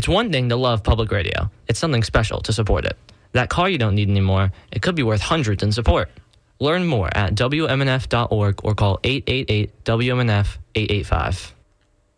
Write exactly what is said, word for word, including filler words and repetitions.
It's one thing to love public radio. It's something special to support it. That car you don't need anymore, it could be worth hundreds in support. Learn more at W M N F dot org or call eight eight eight W M N F eight eight five.